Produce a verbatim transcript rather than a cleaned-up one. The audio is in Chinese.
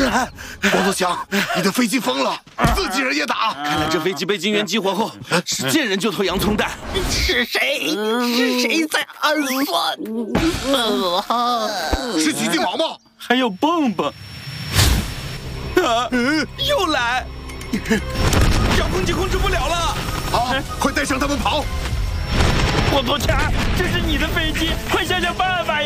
光头强，你的飞机疯了，自己人也打。 看来这飞机被金元激活后，是见人就投洋葱弹。 是谁？是谁在暗算？ 是吉吉毛毛， 还有蹦蹦。啊！又来！遥控器控制不了了。 好，快带上他们跑！ 光头强，这是你的飞机，快想想办法呀！